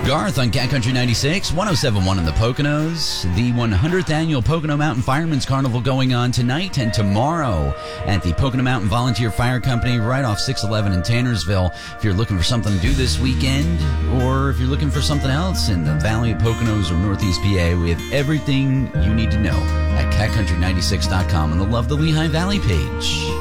Garth on Cat Country 96, 107.1 in the Poconos. The 100th annual Pocono Mountain Firemen's Carnival going on tonight and tomorrow at the Pocono Mountain Volunteer Fire Company right off 611 in Tannersville. If you're looking for something to do this weekend, or if you're looking for something else in the Valley of Poconos or Northeast PA, we have everything you need to know at catcountry96.com on the Love the Lehigh Valley page.